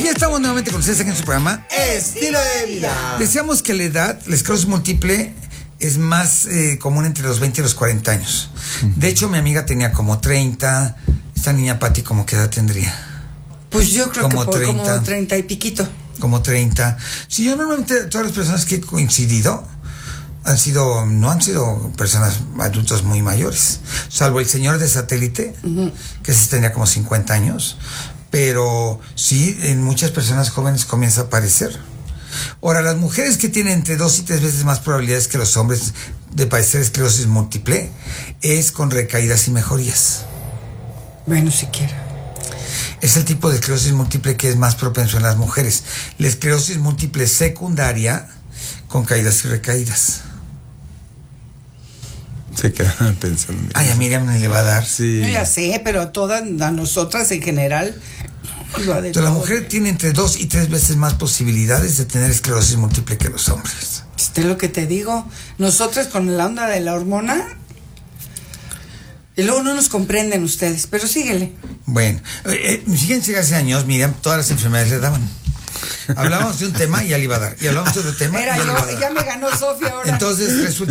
Y ya estamos nuevamente con ustedes aquí en su programa Estilo de Vida. Decíamos que la edad, la esclerosis múltiple, es más común entre los 20 y los 40 años. De hecho, mi amiga tenía como 30. Esta niña Pati, ¿cómo qué edad tendría? Pues yo creo Como que 30. como 30 y piquito. Como 30. Sí, yo normalmente, todas las personas que he coincidido no han sido personas adultos muy mayores, salvo el señor de satélite, que se tenía como 50 años, pero sí, en muchas personas jóvenes comienza a aparecer. Ahora, las mujeres que tienen entre 2 y 3 veces más probabilidades que los hombres de padecer esclerosis múltiple es con recaídas y mejorías. Bueno, siquiera. Es el tipo de esclerosis múltiple que es más propenso en las mujeres. La esclerosis múltiple secundaria con caídas y recaídas. Se quedan pensando. Ay, a Miriam le va a dar. Sí. Yo ya sé, pero a todas, a nosotras en general. Entonces, la mujer tiene entre 2 y 3 veces más posibilidades de tener esclerosis múltiple que los hombres. Es lo que te digo. Nosotras con la onda de la hormona. Y luego no nos comprenden ustedes, pero síguele. Bueno, fíjense que hace años, Miriam, todas las enfermedades le daban. Hablábamos de un tema y ya le iba a dar. Y hablamos de otro tema y ya le iba a dar. Ya me ganó Sofía ahora. Entonces resulta